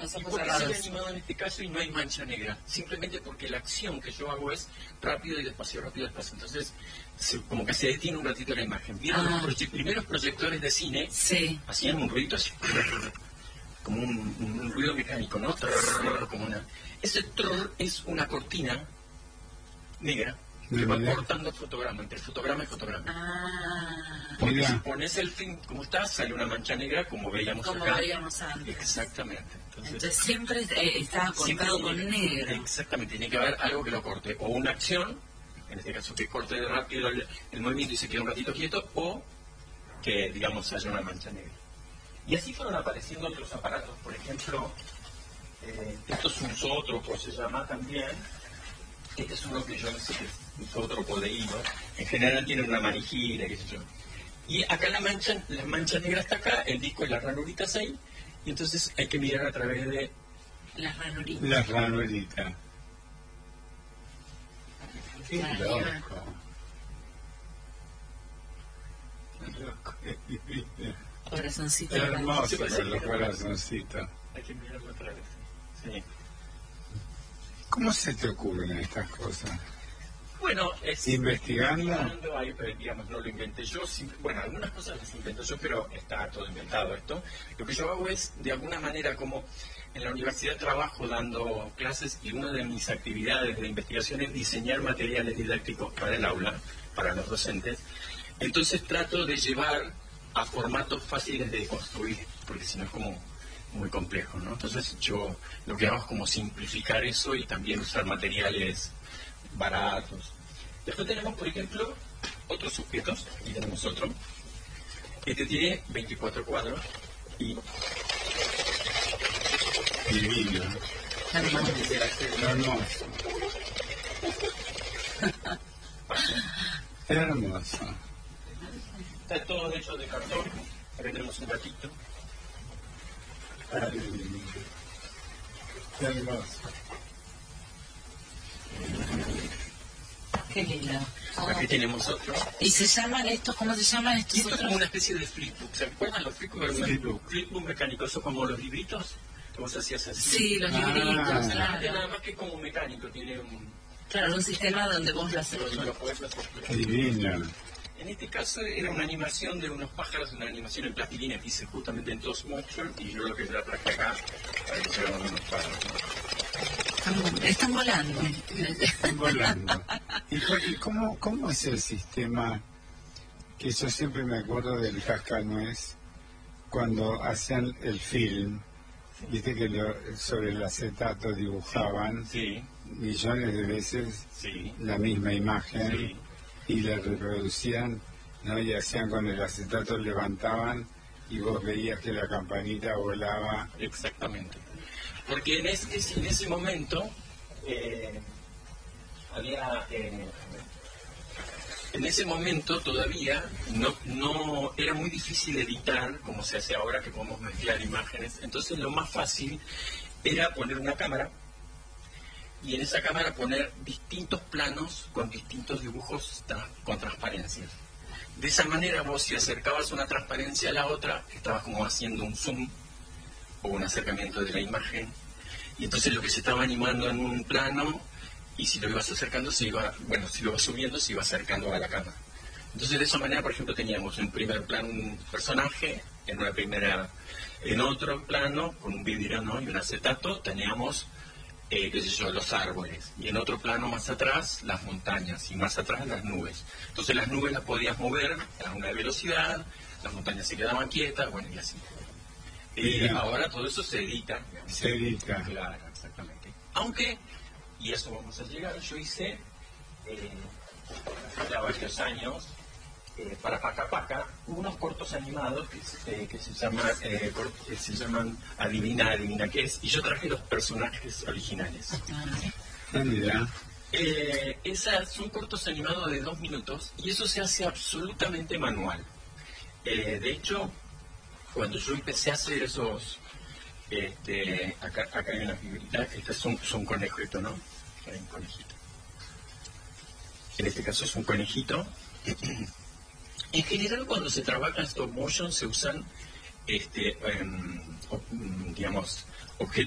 los ojos ¿Por qué se cerrados. ve animado en este caso y no hay mancha negra? Simplemente porque la acción que yo hago es rápido y despacio, rápido y despacio. Entonces, como que se detiene un ratito la imagen. ¿Vieron los primeros proyectores de cine? Sí. Hacían un ruido así, como un ruido mecánico, ¿no? Como ese es una cortina negra que va cortando fotograma, entre fotograma y fotograma. Porque si pones el film como está, sale una mancha negra como veíamos acá. Como veíamos antes. Exactamente. Entonces siempre está cortado con negro. Exactamente, tiene que haber algo que lo corte. O una acción, en este caso que corte rápido el movimiento y se quede un ratito quieto, o que, digamos, haya una mancha negra. Y así fueron apareciendo otros aparatos. Por ejemplo, esto es un zoótropo, se llama también. Este es uno que yo no sé qué es, un zoótropo de hilo. En general tiene una manijilla, qué sé yo. Y acá la mancha negra está acá, el disco y las ranuritas ahí. Y entonces hay que mirar a través de las ranuritas. Las ranuritas. Qué loco. Corazoncito. Hermoso los corazoncitos. Hay que mirarlo a través. Sí. ¿Cómo se te ocurren estas cosas? Bueno, investigando, digamos, no lo inventé yo. Bueno, algunas cosas las invento yo, pero está todo inventado esto. Lo que yo hago es, de alguna manera, como en la universidad trabajo dando clases y una de mis actividades de investigación es diseñar materiales didácticos para el aula, para los docentes. Entonces trato de llevar a formatos fáciles de construir, porque si no es como muy complejo, ¿no? Entonces yo lo que hago es como simplificar eso y también usar materiales baratos. Después tenemos, por ejemplo, otros sujetos. Aquí tenemos otro. Este tiene 24 cuadros y... divino. Hermoso. Hermoso. Está todo hecho de cartón. Acá tenemos un gatito. Hermoso. Qué lindo. Aquí tenemos otro. ¿Y se llaman estos? ¿Cómo se llaman estos Esto es otros? como una especie de flipbook. ¿Se acuerdan los flipbooks? Flipbook mecánicos, son como los libritos que vos hacías así. Sí, los libritos, claro. Nada más que como mecánico, tiene un... Claro, un sistema donde vos lo haces. Divino. En este caso era una animación de unos pájaros, una animación en plastilina que hice justamente en Toast Motion, y yo lo que la traje acá para que se vean unos pájaros. Están volando. Están volando. ¿Y cómo es el sistema? Que yo siempre me acuerdo del Cascanuez, cuando hacían el film, viste que sobre el acetato dibujaban millones de veces la misma imagen y la reproducían, ¿no? Y hacían con el acetato, levantaban y vos veías que la campanita volaba. Exactamente. Porque en ese momento había... en ese momento todavía no era muy difícil editar, como se hace ahora, que podemos mezclar imágenes. Entonces lo más fácil era poner una cámara y en esa cámara poner distintos planos con distintos dibujos con transparencias. De esa manera vos, si acercabas una transparencia a la otra, estabas como haciendo un zoom o un acercamiento de la imagen, y entonces lo que se estaba animando en un plano, y si lo ibas acercando, si lo ibas subiendo, se iba acercando a la cámara. Entonces de esa manera, por ejemplo, teníamos en primer plano un personaje, en otro plano, con un vidrio, ¿no? Y un acetato, teníamos los árboles, y en otro plano más atrás las montañas, y más atrás las nubes. Entonces las nubes las podías mover a una velocidad, las montañas se quedaban quietas, bueno, y así. Ahora todo eso se edita. Se edita. Claro, exactamente. Aunque, y eso vamos a llegar, yo hice ya varios años para Paca Paca unos cortos animados que se llaman Adivina qué es, y yo traje los personajes originales. Mira. Son cortos animados de 2 minutos y eso se hace absolutamente manual. De hecho, cuando yo empecé a hacer esos, acá hay una figurita, este es un conejito, ¿no? Hay un conejito. En este caso es un conejito. En general, cuando se trabaja en stop motion se usan,